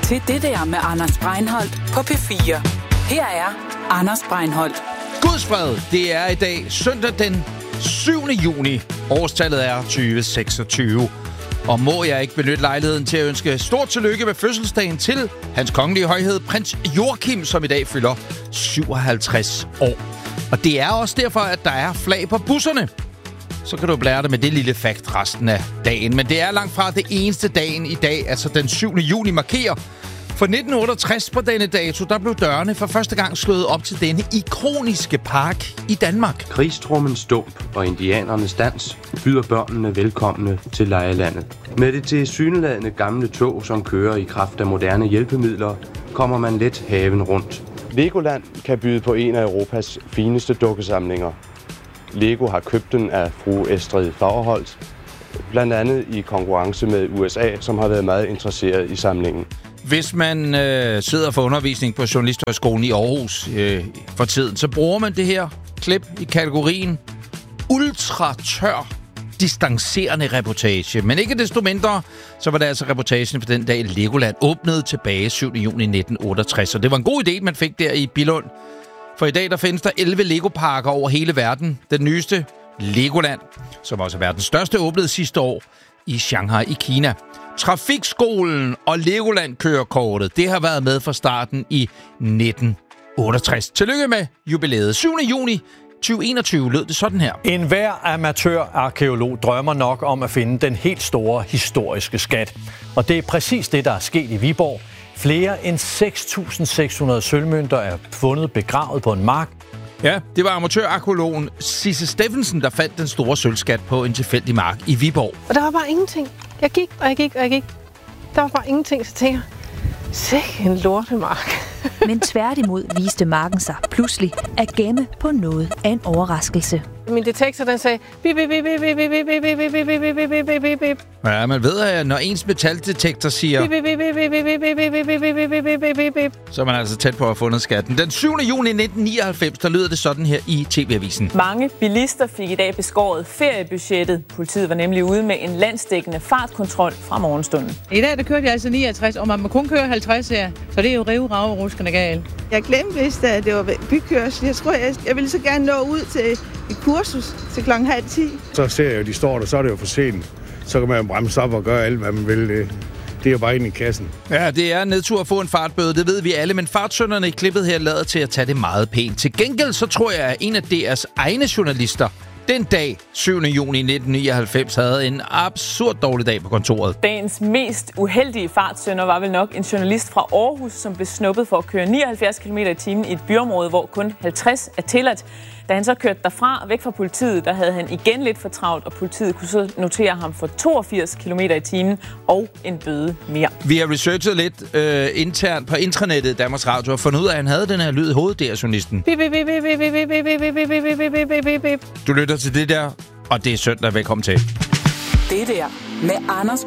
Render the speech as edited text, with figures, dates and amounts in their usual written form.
til Det der med Anders Breinholt på P4. Her er Anders Breinholt. Guds fred, det er i dag søndag den 7. juni. Årstallet er 2026. Og må jeg ikke benytte lejligheden til at ønske stort tillykke med fødselsdagen til Hans Kongelige Højhed, prins Joachim, som i dag fylder 57 år. Og det er også derfor, at der er flag på busserne. Så kan du blære dig med det lille fakt resten af dagen. Men det er langt fra det eneste dagen i dag, altså den 7. juni, markerer. For 1968 på denne dato, der blev dørene for første gang slået op til denne ikoniske park i Danmark. Krigstrummens stump og indianernes dans byder børnene velkomne til lejelandet. Med det tilsyneladende gamle tog, som kører i kraft af moderne hjælpemidler, kommer man let haven rundt. Legoland kan byde på en af Europas fineste dukkesamlinger. Lego har købt den af fru Estrid Fagerholt, blandt andet i konkurrence med USA, som har været meget interesseret i samlingen. Hvis man sidder for undervisning på Journalisthøjskolen i Aarhus for tiden, så bruger man det her klip i kategorien ultratør distancerende reportage. Men ikke desto mindre, så var det altså reportagen for den dag, Legoland åbnede tilbage 7. juni 1968. Og det var en god idé, man fik der i Billund. For i dag der findes der 11 Lego-parker over hele verden. Den nyeste, Legoland, som også er verdens største, åbnede sidste år i Shanghai i Kina. Trafikskolen og Legoland-kørekortet, det har været med fra starten i 1968. Tillykke med jubilæet. 7. juni 2021 lød det sådan her. En hver amatørarkæolog drømmer nok om at finde den helt store historiske skat. Og det er præcis det, der er sket i Viborg. Flere end 6.600 sølvmønter er fundet begravet på en mark. Ja, det var amatørarkæologen Sisse Steffensen, der fandt den store sølvskat på en tilfældig mark i Viborg. Og der var bare ingenting. Jeg gik. Der var bare ingenting, så tænkte jeg, sikke en lortemark. Men tværtimod viste marken sig pludselig at gemme på noget af en overraskelse. Min detektor, den sagde bip, bip, bip, bip, bip, bip, bip, bip, bip, bip, bip, bip, bip, bip, bip. Ja, man ved, at når ens metaldetektor siger bip, bip, bip, bip, bip, bip, bip, bip, bip, bip, bip, bip, bip, bip, så er man altså tæt på at have fundet skatten. Den 7. juni 1999, der lyder det sådan her i TV-avisen. Mange bilister fik i dag beskåret feriebudgettet. Politiet var nemlig ude med en landsdækkende fartkontrol fra morgenstunden. I dag der kørte jeg altså 69, og man må kun køre 50 her, så det er jo rive ruskende galt. Jeg glemte vist, at det var bykørsel. Jeg tror, jeg ville så gerne nå ud til et kursus til 9:30. Så ser jeg jo, de står der, så er det jo for sent. Så kan man jo bremse op og gøre alt, hvad man vil. Det er jo bare ind i kassen. Ja, det er nedtur at få en fartbøde, det ved vi alle, men fartsynderne i klippet her lader til at tage det meget pænt. Til gengæld så tror jeg, at en af DR's egne journalister den dag, 7. juni 1999, havde en absurd dårlig dag på kontoret. Dagens mest uheldige fartsynder var vel nok en journalist fra Aarhus, som blev snuppet for at køre 79 km i timen i et byområde, hvor kun 50 er tilladt. Da han så kørte derfra, væk fra politiet, der havde han igen lidt for travlt, og politiet kunne så notere ham for 82 km i timen og en bøde mere. Vi har researchet lidt internt på intranettet i Danmarks Radio og fundet ud af, at han havde den her lyd i hovedet, der journalisten. Du lytter til det der, og det er søndag. Velkommen til. Det der med Anders